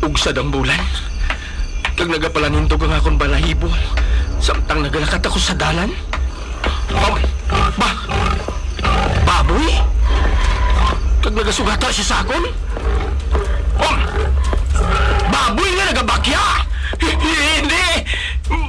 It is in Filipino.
Ugsad ang bulan. Kag nagapalanindog ang akong balahibo. Samtang nagalakat ako sa dalan. Baboy? Kag nagasugata siya sa akon?